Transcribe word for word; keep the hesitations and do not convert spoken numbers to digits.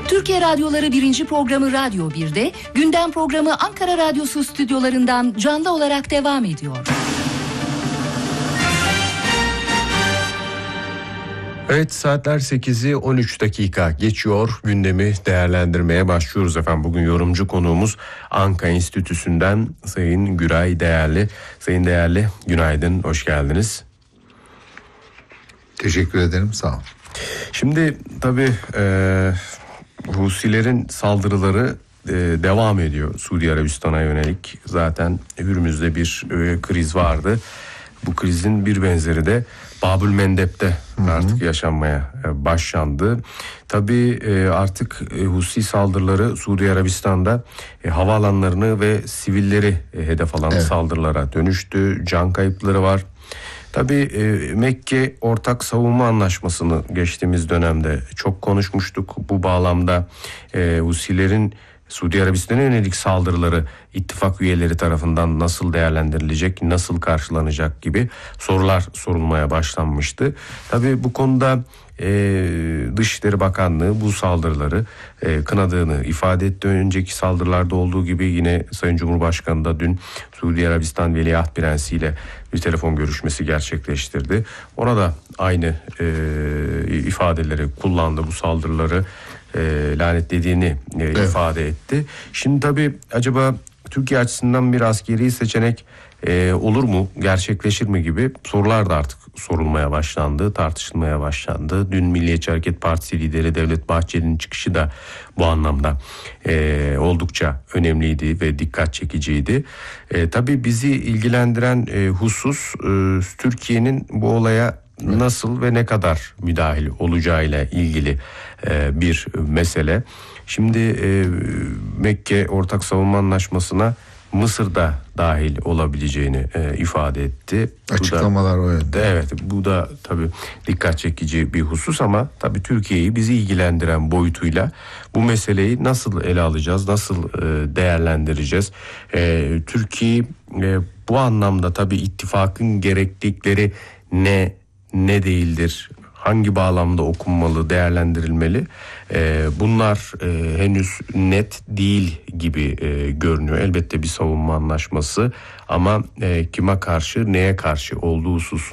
Türkiye Radyoları birinci programı Radyo bir'de, gündem programı Ankara Radyosu stüdyolarından canlı olarak devam ediyor. Evet, saatler sekizi on üç dakika geçiyor. Gündemi değerlendirmeye başlıyoruz efendim. Bugün yorumcu konuğumuz Anka Enstitüsü'nden Sayın Güray Değerli. Sayın Değerli, günaydın, hoş geldiniz. Teşekkür ederim, sağ olun. Şimdi tabii e, Husilerin saldırıları e, devam ediyor Suudi Arabistan'a yönelik. Zaten Hürmüz'de bir e, kriz vardı. Bu krizin bir benzeri de Babül Mendeb'de artık yaşanmaya başlandı. Tabii artık Husi saldırıları Suudi Arabistan'da havaalanlarını ve sivilleri hedef alan evet. saldırılara dönüştü. Can kayıpları var. Tabii Mekke Ortak Savunma Anlaşması'nı geçtiğimiz dönemde çok konuşmuştuk. Bu bağlamda Husilerin Suudi Arabistan'a yönelik saldırıları ittifak üyeleri tarafından nasıl değerlendirilecek, nasıl karşılanacak gibi sorular sorulmaya başlanmıştı. Tabii bu konuda e, Dışişleri Bakanlığı bu saldırıları e, kınadığını ifade etti. Önceki saldırılarda olduğu gibi yine Sayın Cumhurbaşkanı da dün Suudi Arabistan Veliaht Prensi ile bir telefon görüşmesi gerçekleştirdi. Ona da aynı e, ifadeleri kullandı, bu saldırıları E, lanetlediğini e, evet. ifade etti. Şimdi tabii acaba Türkiye açısından bir askeri seçenek e, olur mu, gerçekleşir mi gibi sorular da artık sorulmaya başlandı, tartışılmaya başlandı. Dün Milliyetçi Hareket Partisi lideri Devlet Bahçeli'nin çıkışı da bu anlamda e, oldukça önemliydi ve dikkat çekiciydi. E, tabii bizi ilgilendiren e, husus e, Türkiye'nin bu olaya nasıl ve ne kadar müdahil olacağıyla ilgili e, bir mesele. Şimdi e, Mekke Ortak Savunma Anlaşması'na Mısır da dahil olabileceğini e, ifade etti. Açıklamalar o yönde. Evet, bu da tabii dikkat çekici bir husus ama tabii Türkiye'yi bizi ilgilendiren boyutuyla bu meseleyi nasıl ele alacağız, nasıl e, değerlendireceğiz? E, Türkiye e, bu anlamda tabii ittifakın gereklilikleri ne ne değildir, hangi bağlamda okunmalı, değerlendirilmeli, ee, bunlar e, henüz net değil gibi e, görünüyor. Elbette bir savunma anlaşması ama e, kime karşı, neye karşı olduğu hususu